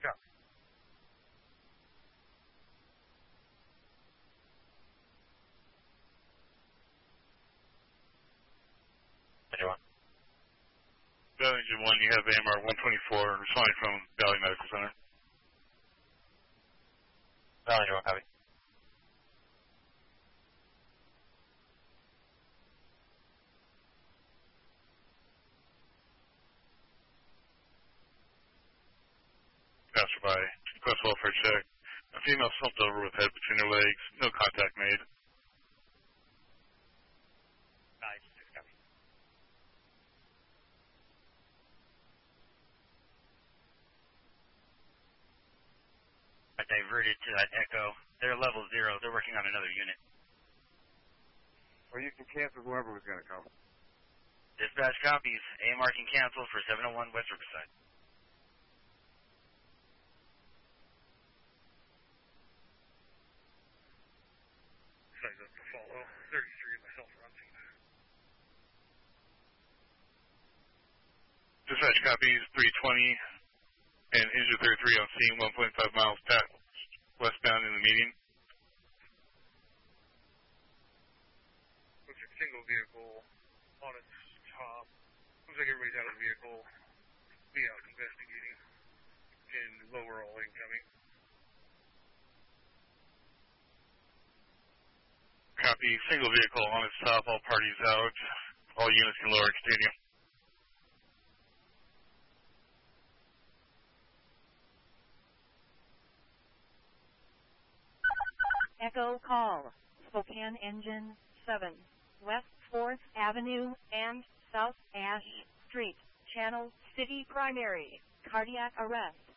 Copy. Anyone? Valley Engine 1, you have AMR 124 responding from Valley Medical Center. Valley Engine 1, copy. Passerby, request welfare check. A female slumped over with head between her legs. No contact made. Valley 6, copy. I diverted to that Echo. They're level 0. They're working on another unit. Or you can cancel whoever was going to come. Dispatch copies. AMR can cancel for 701 West Riverside. Size up to follow. 33 myself running. Dispatch copies 320 and injured 33 on scene 1.5 miles past westbound in the median. Looks like a single vehicle on its top. Looks like everybody's out of the vehicle. Be out investigating. And lower all incoming. Copy. Single vehicle on its top. All parties out. All units can lower stadium. Echo call. Spokane Engine 7. West 4th Avenue and South Ash Street. Channel City Primary. Cardiac arrest.